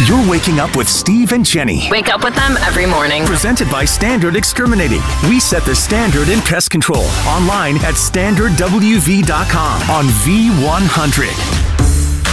You're waking up with Steve and Jenny. Wake up with them every morning. Presented by Standard Exterminating. We set the standard in pest control. Online at standardwv.com on V100.